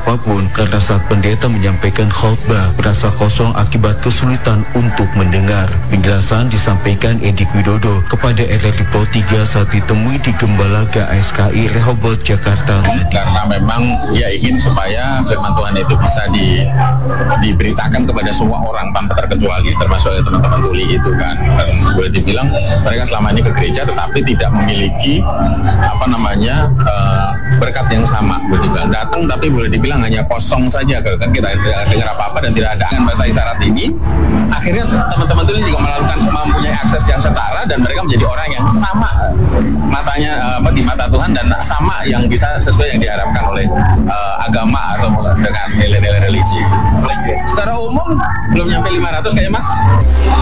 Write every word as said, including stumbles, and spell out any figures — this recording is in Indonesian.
apapun karena saat pendeta menyampaikan khotbah berasa kosong akibat kesulitan untuk mendengar. Penjelasan disampaikan Edi Widodo kepada R R I Pro tiga saat ditemui di Gembalaga A S K I Rehoboth, Jakarta. Karena memang ia ingin supaya firman Tuhan itu bisa di, diberitakan kepada semua orang tanpa terkecuali, termasuk teman-teman tuli itu kan. Dan boleh dibilang mereka selama ini ke gereja tetapi tidak memiliki apa namanya uh, berkat yang sama. Boleh dibilang datang tapi boleh dibilang hanya kosong saja kan, kita tidak dengar apa-apa dan tidak ada bahasa isyarat ini. Akhirnya teman-teman tuli juga melakukan mempunyai akses yang setara dan mereka menjadi orang yang sama matanya apa di mata Tuhan dan sama yang bisa sesuai yang diharapkan oleh uh, agama atau dengan nilai-nilai religi. Secara umum belum nyampe lima ratus kayaknya Mas.